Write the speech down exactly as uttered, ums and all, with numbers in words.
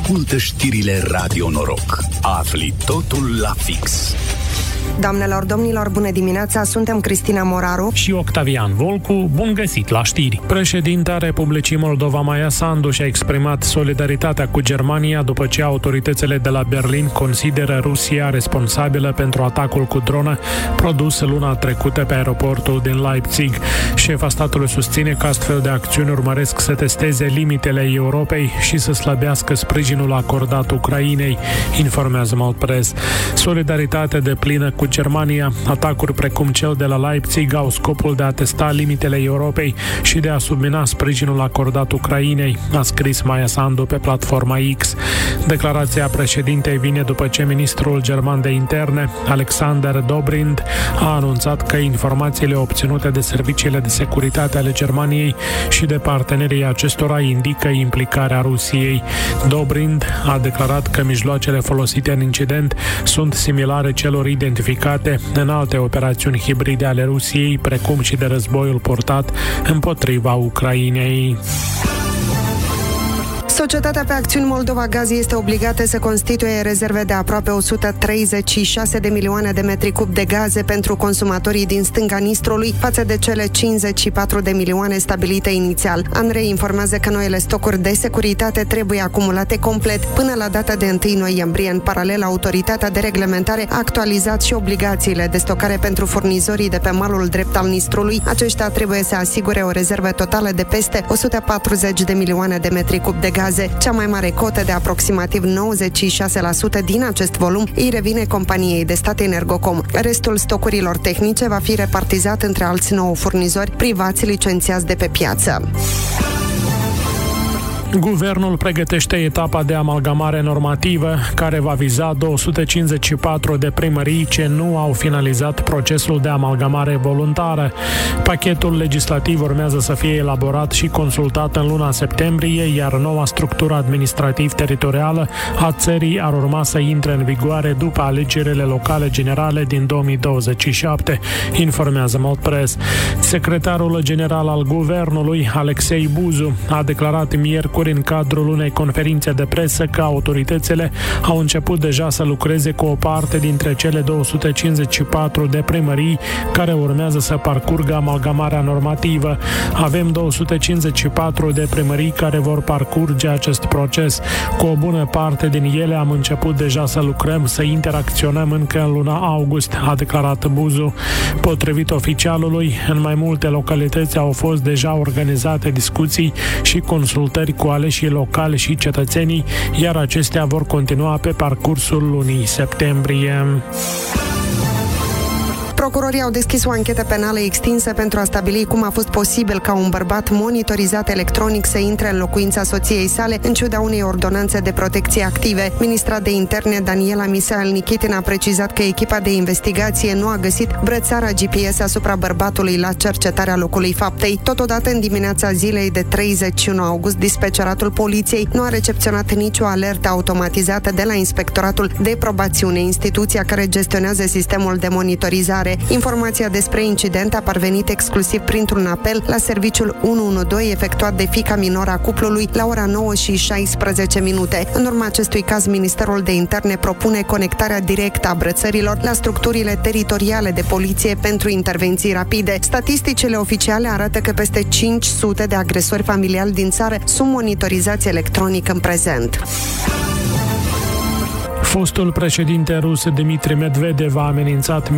Ascultă știrile Radio Noroc. Afli totul la fix. Doamnelor, domnilor, bună dimineața, suntem Cristina Moraru și Octavian Volcu. Bun găsit la știri. Președinta Republicii Moldova, Maia Sandu, și-a exprimat solidaritatea cu Germania după ce autoritățile de la Berlin consideră Rusia responsabilă pentru atacul cu dronă produs luna trecută pe aeroportul din Leipzig. Șefa statului susține că astfel de acțiuni urmăresc să testeze limitele Europei și să slăbească sprijinul acordat Ucrainei, informează Maltpress. Solidaritate deplină cu Germania. Atacuri precum cel de la Leipzig au scopul de a testa limitele Europei și de a submina sprijinul acordat Ucrainei, a scris Maia Sandu pe platforma X. Declarația președintei vine după ce ministrul german de interne, Alexander Dobrindt, a anunțat că informațiile obținute de serviciile de securitate ale Germaniei și de partenerii acestora indică implicarea Rusiei. Dobrindt a declarat că mijloacele folosite în incident sunt similare celor identificate în alte operațiuni hibride ale Rusiei, precum și de războiul purtat împotriva Ucrainei. Societatea pe acțiuni Moldova Gaz este obligată să constituie rezerve de aproape o sută treizeci și șase de milioane de metri cub de gaze pentru consumatorii din stânga Nistrului, față de cele cincizeci și patru de milioane stabilite inițial. ANRE informează că noile stocuri de securitate trebuie acumulate complet până la data de întâi noiembrie. În paralel, autoritatea de reglementare a actualizat și obligațiile de stocare pentru furnizorii de pe malul drept al Nistrului. Aceștia trebuie să asigure o rezervă totală de peste o sută patruzeci de milioane de metri cub de gaze. Cea mai mare cotă de aproximativ nouăzeci și șase la sută din acest volum îi revine companiei de stat Energocom. Restul stocurilor tehnice va fi repartizat între alți nouă furnizori privați licențiați de pe piață. Guvernul pregătește etapa de amalgamare normativă care va viza două sute cincizeci și patru de primării ce nu au finalizat procesul de amalgamare voluntară. Pachetul legislativ urmează să fie elaborat și consultat în luna septembrie, iar noua structură administrativ-teritorială a țării ar urma să intre în vigoare după alegerile locale generale din două mii douăzeci și șapte, informează Maltpress. Secretarul general al Guvernului, Alexei Buzu, a declarat miercuri în cadrul unei conferințe de presă că autoritățile au început deja să lucreze cu o parte dintre cele două sute cincizeci și patru de primării care urmează să parcurgă amalgamarea normativă. Avem două sute cincizeci și patru de primării care vor parcurge acest proces. Cu o bună parte din ele am început deja să lucrăm, să interacționăm încă în luna august, a declarat Buzu. Potrivit oficialului, în mai multe localități au fost deja organizate discuții și consultări cu aleșii locali și cetățenii, iar acestea vor continua pe parcursul lunii septembrie. Procurorii au deschis o anchetă penală extinsă pentru a stabili cum a fost posibil ca un bărbat monitorizat electronic să intre în locuința soției sale în ciuda unei ordonanțe de protecție active. Ministra de Interne Daniela Misael Nichitin a precizat că echipa de investigație nu a găsit brățara G P S asupra bărbatului la cercetarea locului faptei. Totodată, în dimineața zilei de treizeci și unu august, dispeceratul poliției nu a recepționat nicio alertă automatizată de la Inspectoratul de Probațiune, instituția care gestionează sistemul de monitorizare. Informația despre incident a parvenit exclusiv printr-un apel la serviciul unu unu doi efectuat de fiica minoră a cuplului la ora nouă și șaisprezece minute. În urma acestui caz, Ministerul de Interne propune conectarea directă a brățărilor la structurile teritoriale de poliție pentru intervenții rapide. Statisticile oficiale arată că peste cinci sute de agresori familiali din țară sunt monitorizați electronic în prezent. Fostul președinte rus Dmitri Medvedev a amenințat